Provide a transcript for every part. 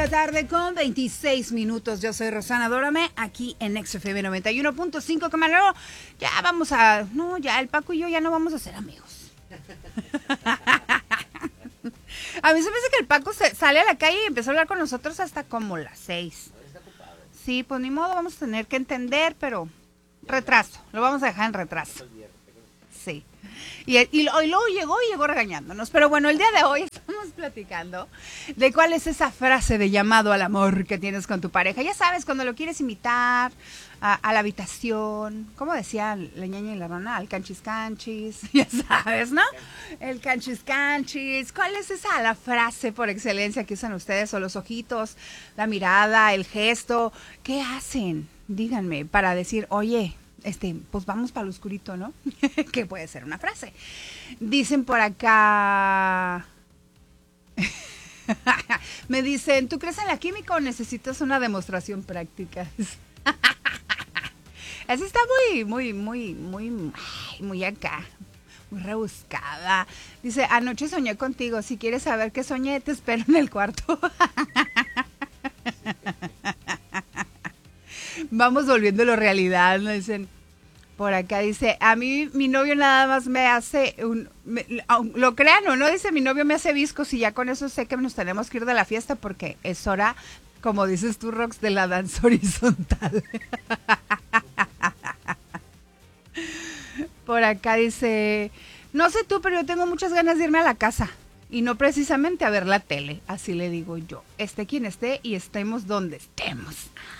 la tarde con 26 minutos. Yo soy Rosana Dórame, aquí en XFM 91.5. Camarero, ya vamos a... No, ya el Paco y yo ya no vamos a ser amigos. A mí se me hace que el Paco sale a la calle y empezó a hablar con nosotros hasta como las 6. Sí, pues ni modo, vamos a tener que entender, pero retraso. Lo vamos a dejar en retraso. Sí. Y luego llegó regañándonos. Pero bueno, el día de hoy estamos platicando de cuál es esa frase de llamado al amor que tienes con tu pareja. Ya sabes, cuando lo quieres invitar a la habitación, ¿cómo decía la ñaña y la rana? Al canchis canchis, ya sabes, ¿no? El canchis canchis. ¿Cuál es la frase por excelencia que usan ustedes? O los ojitos, la mirada, el gesto. ¿Qué hacen? Díganme, para decir, oye, pues vamos para lo oscurito, ¿no? Que puede ser una frase. Dicen por acá... Me dicen, ¿tú crees en la química o necesitas una demostración práctica? Así está muy acá, muy rebuscada. Dice, anoche soñé contigo, si quieres saber qué soñé, te espero en el cuarto. Vamos volviéndolo realidad, ¿no? Dicen, por acá dice, a mí mi novio nada más me hace lo crean o no, dice, mi novio me hace viscos y ya con eso sé que nos tenemos que ir de la fiesta porque es hora, como dices tú, Rox, de la danza horizontal. Por acá dice, no sé tú, pero yo tengo muchas ganas de irme a la casa y no precisamente a ver la tele, así le digo yo, esté quien esté y estemos donde estemos.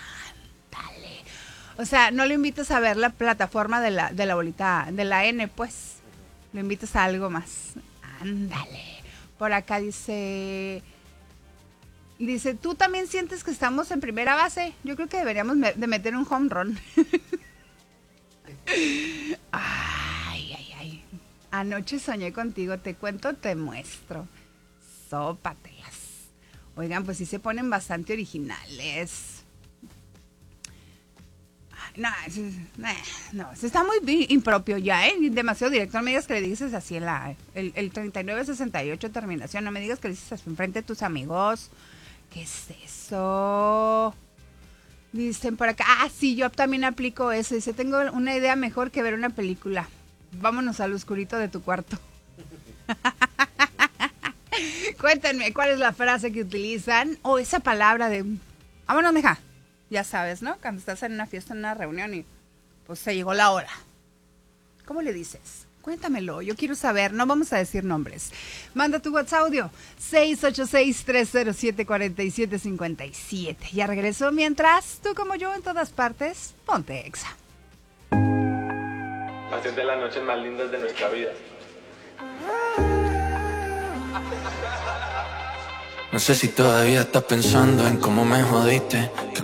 O sea, no lo invitas a ver la plataforma de la bolita, de la N, pues. Lo invitas a algo más. Ándale. Por acá dice, ¿tú también sientes que estamos en primera base? Yo creo que deberíamos de meter un home run. Ay. Anoche soñé contigo, te cuento, te muestro. Sópatelas. Oigan, pues sí se ponen bastante originales. No, eso está muy impropio ya, ¿eh? Demasiado directo. No me digas que le dices así el 3968 terminación. No me digas que le dices así enfrente de tus amigos. ¿Qué es eso? Dicen por acá, sí, yo también aplico eso. Dice, tengo una idea mejor que ver una película. Vámonos al oscurito de tu cuarto. Cuéntenme, ¿cuál es la frase que utilizan? O esa palabra de, vámonos, deja. Ya sabes, ¿no? Cuando estás en una fiesta, en una reunión y pues se llegó la hora. ¿Cómo le dices? Cuéntamelo, yo quiero saber, no vamos a decir nombres. Manda tu WhatsApp audio, 686-307-4757. Ya regresó, mientras, tú como yo en todas partes, ponte Exa. Hacer de las noches más lindas de nuestra vida. No sé si todavía estás pensando en cómo me jodiste, que